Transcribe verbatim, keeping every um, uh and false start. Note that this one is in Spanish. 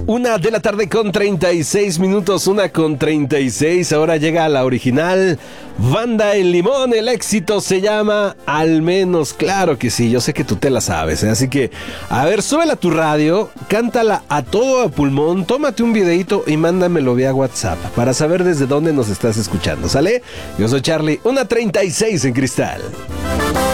Una de la tarde con treinta y seis minutos, una con treinta y seis. Ahora llega la original Banda El Limón. El éxito se llama Al Menos. Claro que sí, yo sé que tú te la sabes, ¿eh? Así que, a ver, súbela a tu radio, cántala a todo a pulmón, tómate un videito y mándamelo vía WhatsApp para saber desde dónde nos estás escuchando, ¿sale? Yo soy Charlie, una treinta y seis en Cristal.